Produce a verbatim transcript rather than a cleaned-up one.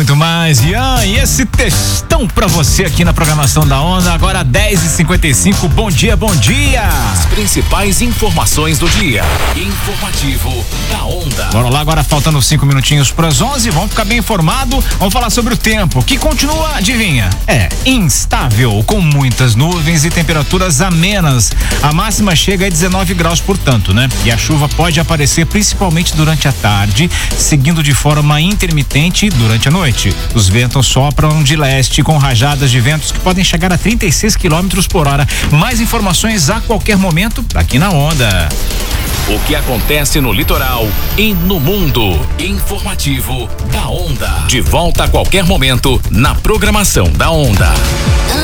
muito mais, Ian, e esse textão pra você aqui na programação da Onda, agora dez e cinquenta e cinco, bom dia, bom dia! As principais informações do dia, informativo da Onda. Bora lá, agora faltando cinco minutinhos pras onze, vamos ficar bem informado, vamos falar sobre o tempo, que continua, adivinha, é instável, com muitas nuvens e temperaturas amenas, a máxima chega a dezenove graus, portanto, né? E a chuva pode aparecer principalmente durante a tarde, seguindo de forma intermitente durante a noite. Os ventos sopram de leste com rajadas de ventos que podem chegar a trinta e seis quilômetros por hora. Mais informações a qualquer momento aqui na Onda. O que acontece no litoral e no mundo. Informativo da Onda. De volta a qualquer momento na programação da Onda.